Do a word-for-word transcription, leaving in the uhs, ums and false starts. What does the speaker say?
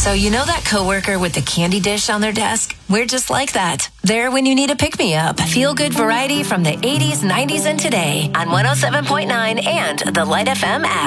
So you know that coworker with the candy dish on their desk? We're just like that. There when you need a pick-me-up. Feel good variety from the eighties, nineties, and today on one oh seven point nine and the Light F M app.